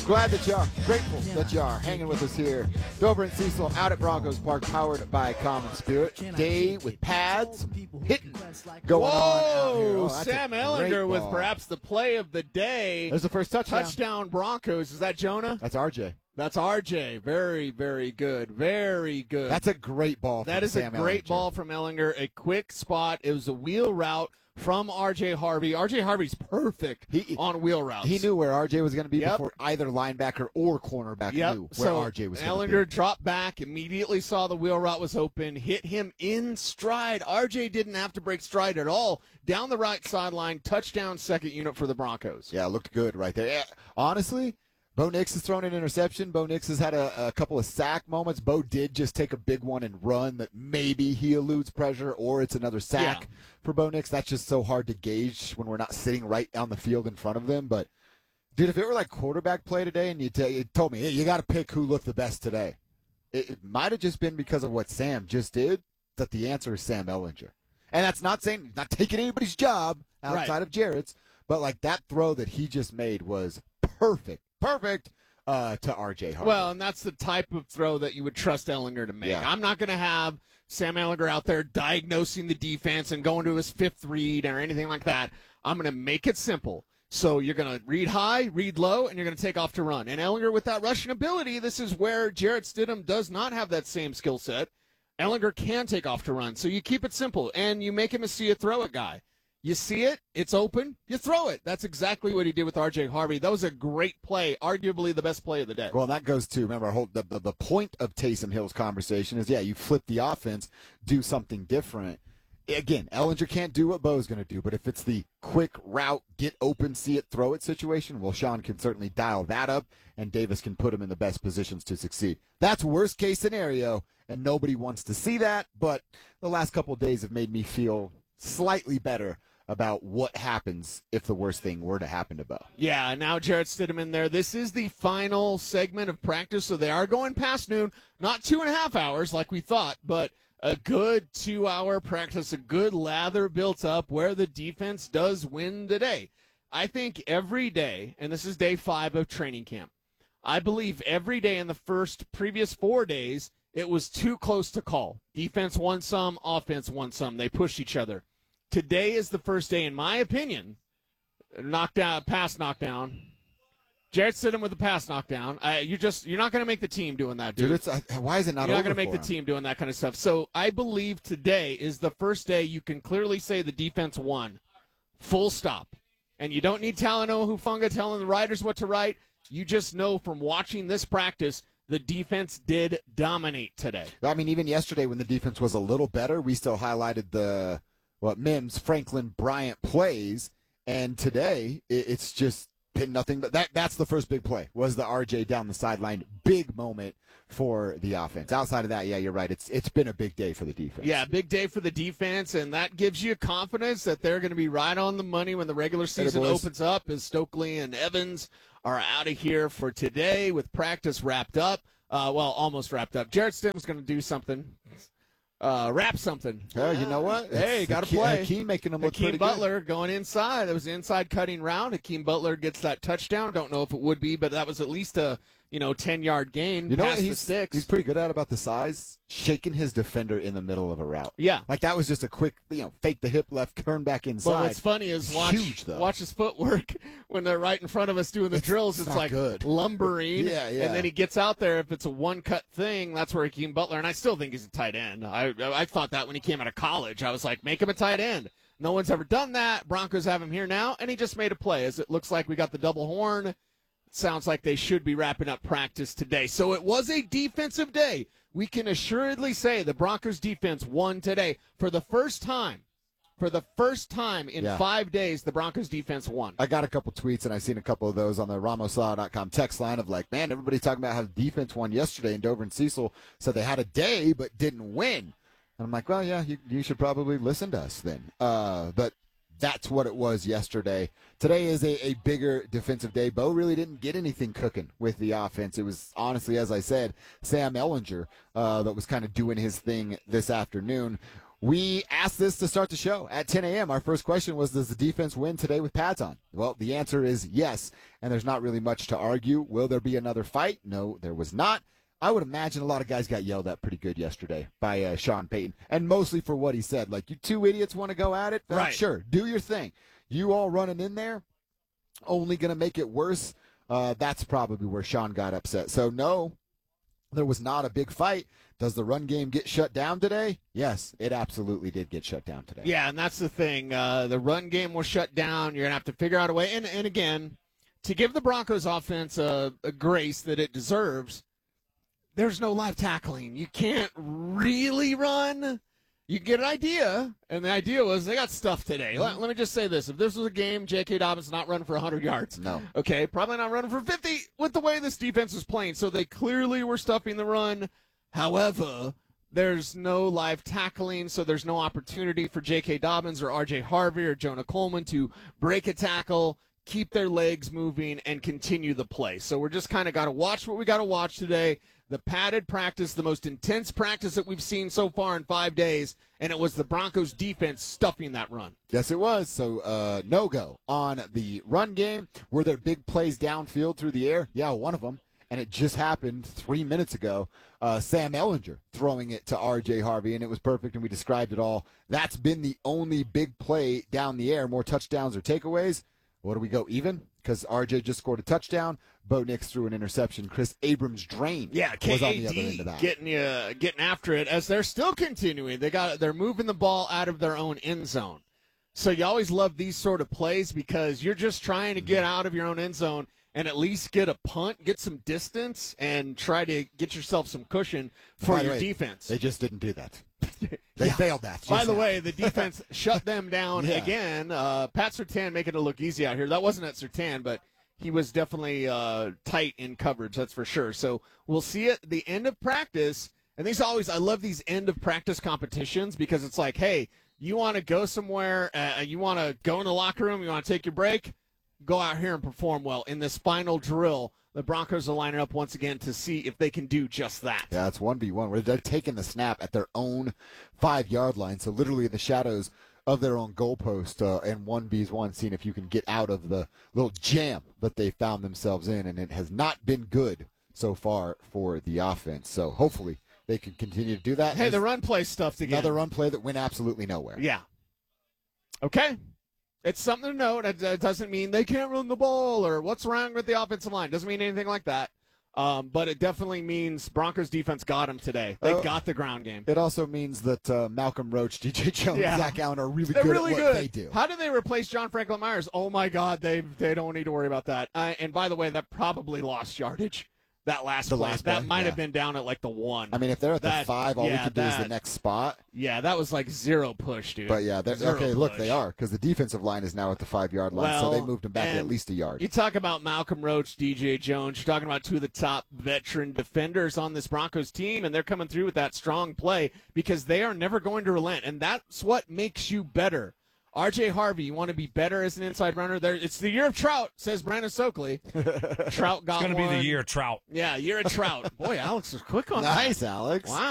Glad that you are, grateful that you are hanging with us here. Dover and Cecil out at Broncos Park, powered by Common Spirit. Day with pads, hitting going on out here. Whoa, Oh, that's Sam a Ellinger great with ball. perhaps the play of the day. There's the first touchdown. Touchdown Broncos. Is that Jonah? That's RJ. That's RJ. Very, very good. Very good. That's a great ball from That is Sam a great Ellinger. ball from Ellinger. A quick spot. It was a wheel route from R.J. Harvey. R.J. Harvey's perfect on wheel routes. He knew where RJ was going to be Yep. before either linebacker or cornerback knew where so RJ was going to be. Ellinger dropped back, immediately saw the wheel route was open, hit him in stride. RJ didn't have to break stride at all. Down the right sideline, touchdown, second unit for the Broncos. Yeah, looked good right there. Yeah, honestly, Bo Nix has thrown an interception. Bo Nix has had a couple of sack moments. Bo did just take a big one and run that maybe he eludes pressure or it's another sack for Bo Nix. That's just so hard to gauge when we're not sitting right on the field in front of them. But, dude, if it were like quarterback play today and you told me, hey, you got to pick who looked the best today, it might have just been because of what Sam just did that the answer is Sam Ellinger. And that's not saying, not taking anybody's job outside of Jarrett's, but like that throw that he just made was perfect to R.J. Harvey. Well, and that's the type of throw that you would trust Ellinger to make. Yeah. I'm not going to have Sam Ellinger out there diagnosing the defense and going to his fifth read or anything like that. I'm going to make it simple. So you're going to read high, read low, and you're going to take off to run. And Ellinger with that rushing ability, this is where Jarrett Stidham does not have that same skill set. Ellinger can take off to run. So you keep it simple, and you make him a see-it-throw-it guy. You see it, it's open, you throw it. That's exactly what he did with R.J. Harvey. That was a great play, arguably the best play of the day. Well, that goes to, remember, the point of Taysom Hill's conversation is, you flip the offense, do something different. Again, Ellinger can't do what Bo's going to do, but if it's the quick route, get open, see it, throw it situation, well, Sean can certainly dial that up, and Davis can put him in the best positions to succeed. That's worst case scenario, and nobody wants to see that, but the last couple of days have made me feel slightly better about what happens if the worst thing were to happen to Bo. Yeah, now Jarrett Stidham in there. This is the final segment of practice, so they are going past noon. Not 2.5 hours like we thought, but a good 2-hour practice, a good lather built up where the defense does win today. I think every day, and this is day 5 of training camp, I believe every day in the previous 4 days, it was too close to call. Defense won some, offense won some. They pushed each other. Today is the first day, in my opinion, pass knockdown. Jarrett Stidham with the pass knockdown. You're not going to make the team doing that, dude. Why is it not? You're not going to make the team doing that kind of stuff. So I believe today is the first day you can clearly say the defense won. Full stop. And you don't need Talanoa Hufanga telling the writers what to write. You just know from watching this practice, the defense did dominate today. I mean, even yesterday when the defense was a little better, we still highlighted the Mims, Franklin, Bryant plays, and today it's just been nothing but that's the first big play, was the RJ down the sideline. Big moment for the offense. Outside of that, yeah, you're right. It's been a big day for the defense. Yeah, big day for the defense, and that gives you confidence that they're going to be right on the money when the regular season opens up, as Stokely and Evans are out of here for today with practice wrapped up. Almost wrapped up. Jarrett Stidham's going to do something. Wrap something. Oh, you know what? Hey, got to play. Hakeem making them look pretty Hakeem Butler going inside. It was an inside cutting route. Hakeem Butler gets that touchdown. Don't know if it would be, but that was at least a 10-yard gain. You know what past the sticks. He's pretty good at about the size? Shaking his defender in the middle of a route. Yeah. Like that was just a quick, fake the hip left, turn back inside. Well, what's funny is watch his footwork when they're right in front of us doing the drills. It's like good. Lumbering. Yeah. And then he gets out there. If it's a one-cut thing, that's where Hakeem Butler, and I still think he's a tight end. I thought that when he came out of college. I was like, make him a tight end. No one's ever done that. Broncos have him here now, and he just made a play. As it looks like we got the double horn. Sounds like they should be wrapping up practice today. So it was a defensive day. We can assuredly say the Broncos defense won today. For the first time in 5 days, the Broncos defense won. I got a couple tweets, and I've seen a couple of those on the RamosLaw.com text line of like, man, everybody's talking about how the defense won yesterday, and Dover and Cecil said they had a day but didn't win. And I'm like, well, yeah, you should probably listen to us then. But that's what it was yesterday. Today is a bigger defensive day. Bo really didn't get anything cooking with the offense. It was, honestly, as I said, Sam Ellinger that was kind of doing his thing this afternoon. We asked this to start the show at 10 a.m. Our first question was, does the defense win today with pads on? Well, the answer is yes, and there's not really much to argue. Will there be another fight? No, there was not. I would imagine a lot of guys got yelled at pretty good yesterday by Sean Payton, and mostly for what he said. Like, you two idiots want to go at it? Well, right. Sure, do your thing. You all running in there, only going to make it worse. That's probably where Sean got upset. So, no, there was not a big fight. Does the run game get shut down today? Yes, it absolutely did get shut down today. Yeah, and that's the thing. The run game was shut down. You're going to have to figure out a way. And again, to give the Broncos offense a grace that it deserves, there's no live tackling. You can't really run. You get an idea, and the idea was they got stuffed today. Let me just say this. If this was a game, J.K. Dobbins not running for 100 yards. No. Okay, probably not running for 50 with the way this defense was playing. So they clearly were stuffing the run. However, there's no live tackling, so there's no opportunity for J.K. Dobbins or R.J. Harvey or Jonah Coleman to break a tackle, keep their legs moving, and continue the play. So we're just kind of got to watch what we got to watch today. The padded practice, the most intense practice that we've seen so far in 5 days, and it was the Broncos defense stuffing that run. Yes, it was. So no-go on the run game. Were there big plays downfield through the air? Yeah, one of them. And it just happened 3 minutes ago. Sam Ehlinger throwing it to R.J. Harvey, and it was perfect, and we described it all. That's been the only big play down the air. More touchdowns or takeaways. What do we go, even? Because R.J. just scored a touchdown. Bo Nix threw an interception. Chris Abrams drained. Yeah, was on the other end of that. Getting after it as they're still continuing. They're moving the ball out of their own end zone. So you always love these sort of plays because you're just trying to get out of your own end zone and at least get a punt, get some distance, and try to get yourself some cushion for your defense. They just didn't do that. They failed that. By the way, the defense shut them down again. Pat Surtain making it look easy out here. That wasn't at Surtain, but he was definitely tight in coverage, that's for sure. So we'll see it at the end of practice. And I love these end of practice competitions because it's like, hey, you want to go somewhere, you want to go in the locker room, you want to take your break, go out here and perform well. In this final drill, the Broncos are lining up once again to see if they can do just that. Yeah, it's 1v1 where they're taking the snap at their own 5-yard line, so literally in the shadows of their own goalpost, and 1v1, seeing if you can get out of the little jam that they found themselves in, and it has not been good so far for the offense. So hopefully they can continue to do that. Hey, the run play stuffed again. Another run play that went absolutely nowhere. Yeah. Okay. It's something to note. It doesn't mean they can't run the ball or what's wrong with the offensive line. Doesn't mean anything like that. But it definitely means Broncos defense got them today. They got the ground game. It also means that Malcolm Roach, DJ Jones, Zach Allen are really They're good really at what good. they do. How do they replace John Franklin Myers? Oh, my God, they don't need to worry about that. And by the way, that probably lost yardage. That last play. That might have been down at like the 1. I mean, if they're at the 5, all we can do is the next spot. Yeah, that was like 0 push, dude. But yeah, look, they are, because the defensive line is now at the 5-yard line, so they moved them back at least a yard. You talk about Malcolm Roach, DJ Jones, you're talking about two of the top veteran defenders on this Broncos team, and they're coming through with that strong play because they are never going to relent, and that's what makes you better. R.J. Harvey, you want to be better as an inside runner? It's the year of Trout, says Brandon Stokely. Trout got one. It's going to be the year of Trout. Yeah, year of Trout. Boy, Alex was quick on that. Nice, Alex. Wow.